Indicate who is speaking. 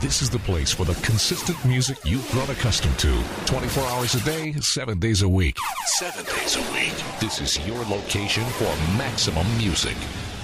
Speaker 1: This is the place for the consistent music you've grown accustomed to. 24 hours a day, 7 days a week. 7 days a week. This is your location for maximum music.